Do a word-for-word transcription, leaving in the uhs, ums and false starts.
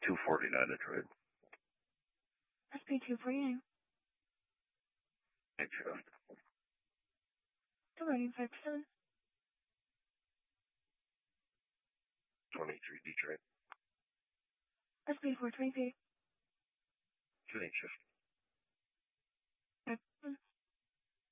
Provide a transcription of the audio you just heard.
two forty-nine Detroit. S P two forty-nine. Night shift. Departing five percent. twenty-three Detroit. S P four twenty-three. Night shift.